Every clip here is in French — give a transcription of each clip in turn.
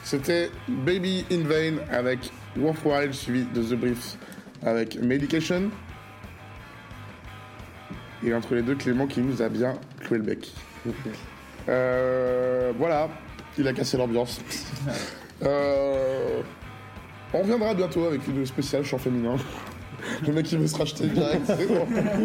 C'était Baby in Vain avec Worthwhile, suivi de The Brief avec Medication. Et entre les deux, Clément qui nous a bien cloué le bec. Voilà, il a cassé l'ambiance. On reviendra bientôt avec une spéciale chant féminin. Le mec il veut se racheter direct, c'est bon.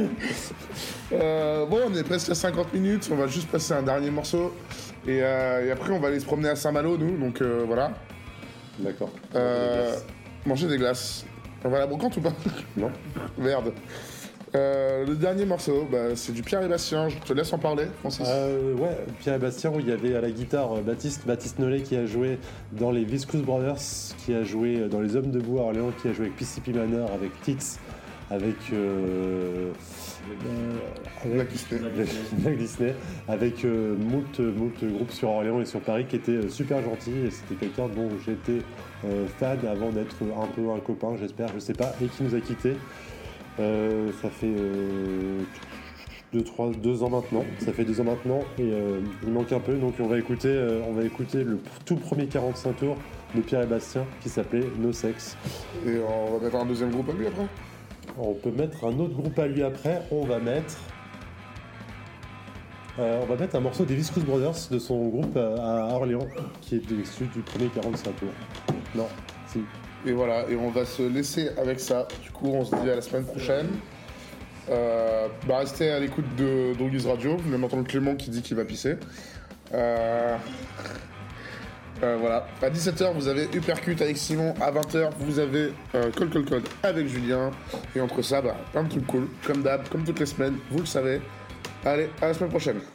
Bon, on est presque à 50 minutes, on va juste passer un dernier morceau. Et après, on va aller se promener à Saint-Malo, nous, donc voilà. D'accord. Manger des glaces. On va à la brocante ou pas? Non. Merde. Le dernier morceau, c'est du Pierre et Bastien, je te laisse en parler, Francis. Ouais, Pierre et Bastien, où il y avait à la guitare Baptiste Nollet qui a joué dans les Viscous Brothers, qui a joué dans les Hommes Debout à Orléans, qui a joué avec PCP Manor, avec Tix, avec Black Disney, avec moult groupes sur Orléans et sur Paris qui étaient super gentils, et c'était quelqu'un dont j'étais fan avant d'être un peu un copain, j'espère, je sais pas, et qui nous a quittés. Ça fait 2 ans maintenant. Ça fait 2 ans maintenant et il manque un peu. Donc on va écouter le tout premier 45 tours de Pierre et Bastien qui s'appelait No Sex. Et on va mettre un deuxième groupe à lui après. On peut mettre un autre groupe à lui après. On va mettre un morceau des Viscous Brothers de son groupe à Orléans qui est issu du premier 45 tours. Non, si. Et voilà, et on va se laisser avec ça. Du coup, on se dit à la semaine prochaine. Restez à l'écoute de Droguise Radio. Vous venez d'entendre Clément qui dit qu'il va pisser. Voilà. À 17h, vous avez Uppercut avec Simon. À 20h, vous avez Code avec Julien. Et entre ça, plein de trucs cool. Comme d'hab, comme toutes les semaines, vous le savez. Allez, à la semaine prochaine.